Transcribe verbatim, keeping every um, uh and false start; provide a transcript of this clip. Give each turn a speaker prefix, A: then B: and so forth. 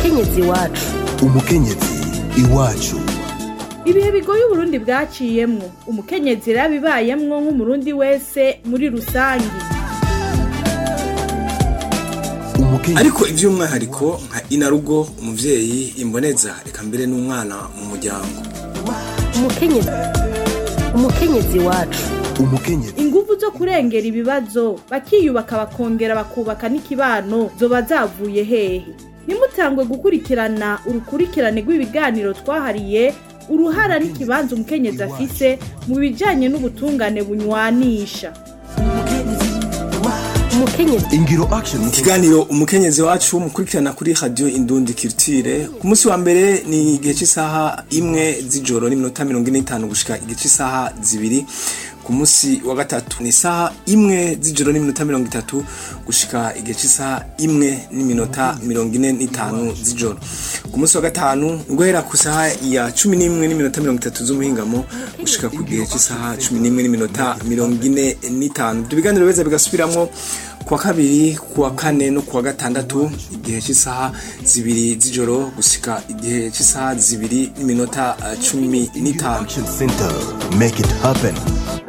A: umukenyezi wacu
B: umukenyezi iwacu.
C: Ibihe bigoye Uburundi bwaciyemwo umukenyezi rabibayemwo nk'umurundi wese muri rusangi.
D: Ariko ivy'umwihariko nka inarugo umuvyeyi imboneza reka mbere n'umwana mu muryango.
A: Umukenyezi umukenyezi wacu
B: umukenyezi
C: Inguvu zo kurengera ibibazo bakiyubaka bakongera bakubaka n'ikibano zoba zavuye hehe? Nimutangwe gukurikirana urukurikirane rw'ibiganiro twahariye uruhara n'ikibanza umukenyezi afise mu bijanye n'ubutungane bunywanisha.
A: umukenyezi
B: ingiro action
D: Ikiganiro umukenyezi wacu mukurikirana kuri radio Indundi Culture ku munsi wa mbere ni igihe cy'isaha imwe z'ijoro n'iminota mirongo ine n'itanu gushika igihe cy'isaha zibiri. Ku munsi wa gatatu ni isaha imwe z'ijoro n'iminota mirongo itatu gushika igihe cy'isaha imwe n'iminota mirongo ine n'itanu z'ijoro. Ku munsi wa gatanu guhera ku saha ya cumi n'imwe n'iminota mirongo itatu z'umuhingamo gushika ku gihe cy'isaha cumi n'imwe n'iminota mirongo ine n'itanu. Ibyo biganiro beza bigasubiramwo kuwa kabiri, kuwa kane no kuwa gatandatu igihe cy'isaha zibiri z'ijoro gushika igihe cy'isaha zibiri n'iminota cumi n'itanu.
B: Center, make it happen.